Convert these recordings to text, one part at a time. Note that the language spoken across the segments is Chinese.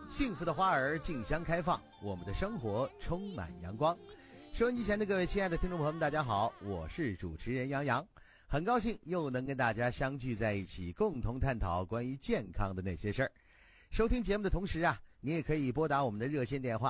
幸福的花儿竞相开放，我们的生活充满阳光。收音机前的各位亲爱的听众朋友们，大家好，我是主持人杨洋，很高兴又能跟大家相聚在一起，共同探讨关于健康的那些事儿。收听节目的同时啊，你也可以拨打我们的热线电话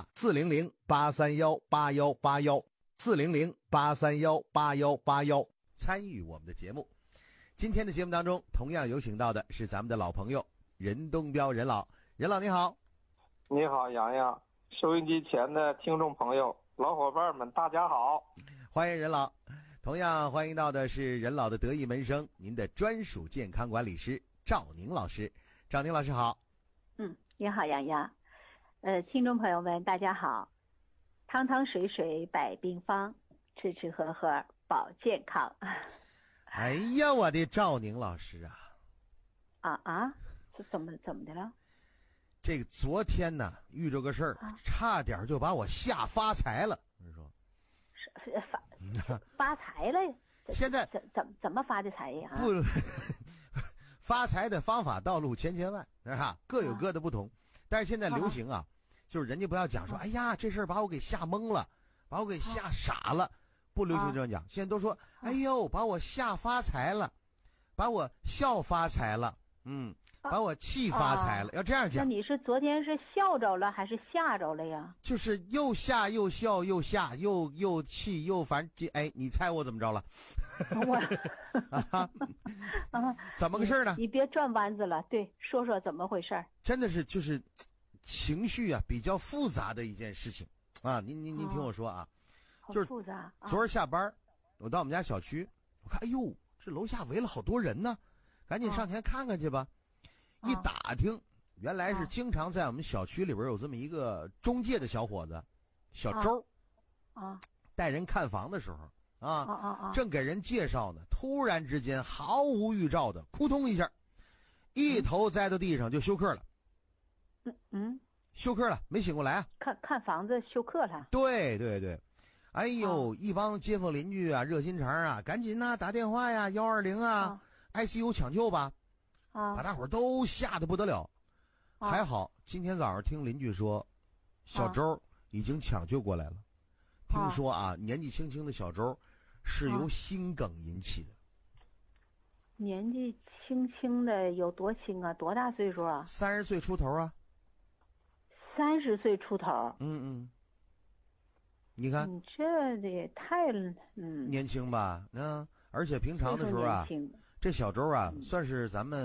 400-831-8181，400-831-8181，参与我们的节目。今天的节目当中，同样有请到的是咱们的老朋友任东彪任老。任老你好。 你好，洋洋，收音机前的听众朋友、老伙伴们，大家好， 欢迎任老。同样欢迎到的是任老的得意门生，您的专属健康管理师赵宁老师。赵宁老师好。 你好，洋洋。听众朋友们，大家好。汤汤水水百病方，吃吃喝喝保健康。 哎呀，我的赵宁老师啊！ 这怎么的了？ 这个昨天呢遇着个事儿，差点就把我吓发财了。你说发财了？ 现在怎么发的财呀？ 不，发财的方法道路千千万，是吧？各有各的不同。但是现在流行就是人家不要讲说，哎呀，这事儿把我给吓懵了，把我给吓傻了，不流行这样讲。现在都说，哎呦，把我吓发财了，把我笑发财了，把我气发财了，要这样讲。 那你是昨天是笑着了还是吓着了呀？ 就是又吓又笑又吓又气又烦，哎，你猜我怎么着了？怎么个事呢？ 你别转弯子了，对，说说怎么回事？真的是就是情绪比较复杂的一件事情啊。您听我说就是复杂。 昨儿下班，我到我们家小区，我看，哎呦，这楼下围了好多人呢，赶紧上前看看去吧。一打听，原来是经常在我们小区里边有这么一个中介的小伙子，小周，带人看房的时候正给人介绍呢，突然之间毫无预兆的，扑通一下，一头栽到地上就休克了。休克了，没醒过来啊。 看房子休克了。 对对对，哎呦，一帮街坊邻居热心肠赶紧打电话呀，120ICU 抢救吧。把大伙儿都吓得不得了。还好今天早上听邻居说，小周已经抢救过来了。听说年纪轻轻的小周是由心梗引起的。 年纪轻轻的有多轻啊？多大岁数啊 ？30岁出头啊。 30岁出头。 你看你这的也太年轻吧？而且平常的时候这小周算是咱们